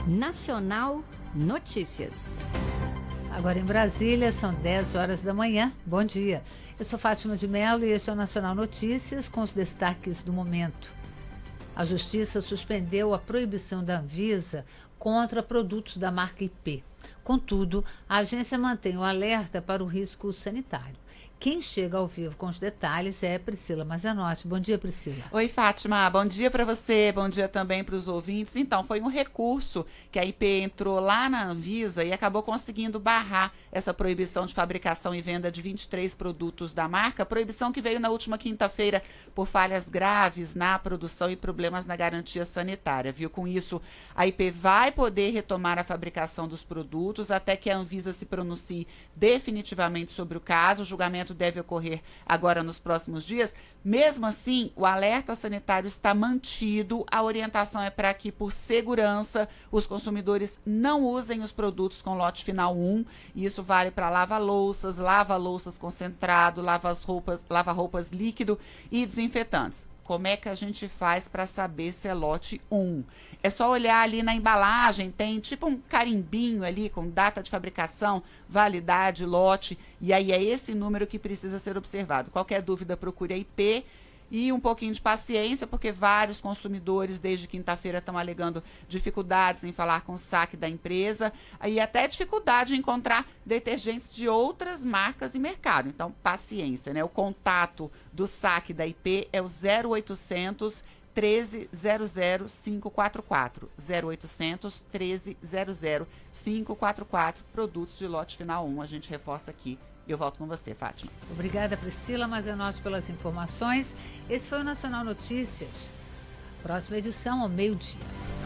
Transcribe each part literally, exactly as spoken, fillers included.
Nacional Notícias. Agora em Brasília, são dez horas da manhã. Bom dia. Eu sou Fátima de Mello e este é o Nacional Notícias com os destaques do momento. A Justiça suspendeu a proibição da Anvisa contra produtos da marca I P. Contudo, a agência mantém o alerta para o risco sanitário. Quem chega ao vivo com os detalhes é Priscila Mazenotti. Bom dia, Priscila. Oi, Fátima. Bom dia para você, bom dia também para os ouvintes. Então, foi um recurso que a I P entrou lá na Anvisa e acabou conseguindo barrar essa proibição de fabricação e venda de vinte e três produtos da marca, proibição que veio na última quinta-feira por falhas graves na produção e problemas na garantia sanitária, viu? Com isso, a I P vai poder retomar a fabricação dos produtos até que a Anvisa se pronuncie definitivamente sobre o caso. O julgamento deve ocorrer agora nos próximos dias. Mesmo assim, o alerta sanitário está mantido. A orientação é para que, por segurança, os consumidores não usem os produtos com lote final um. E isso vale para lava-louças, lava-louças concentrado, lava-roupas, lava-roupas líquido e desinfetantes. Como é que a gente faz para saber se é lote um? É só olhar ali na embalagem, tem tipo um carimbinho ali com data de fabricação, validade, lote, e aí é esse número que precisa ser observado. Qualquer dúvida, procure a I P e um pouquinho de paciência, porque vários consumidores desde quinta-feira estão alegando dificuldades em falar com o saque da empresa e até dificuldade em encontrar detergentes de outras marcas em mercado. Então, paciência, né? O contato do saque da I P é o zero oitocentos, treze zero zero, cinco quatro quatro. zero oitocentos, treze zero zero, cinco quatro quatro, produtos de lote final um. A gente reforça aqui. Eu volto com você, Fátima. Obrigada, Priscila Mazenotti, pelas informações. Esse foi o Nacional Notícias. Próxima edição ao meio-dia.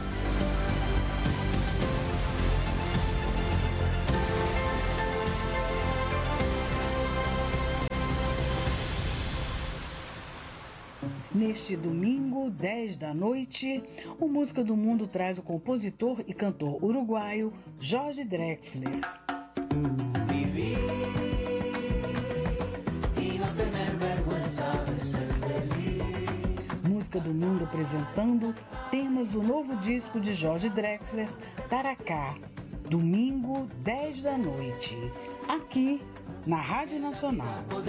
Neste domingo, dez da noite, o Música do Mundo traz o compositor e cantor uruguaio Jorge Drexler. Música do Mundo apresentando temas do novo disco de Jorge Drexler, Taracá, domingo, dez da noite, aqui na Rádio Nacional.